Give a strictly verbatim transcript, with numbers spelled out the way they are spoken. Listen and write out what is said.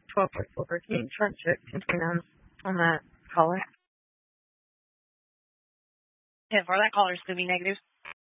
twelve by four. Can you front check between them on that caller? ten four, that caller's going to be negative.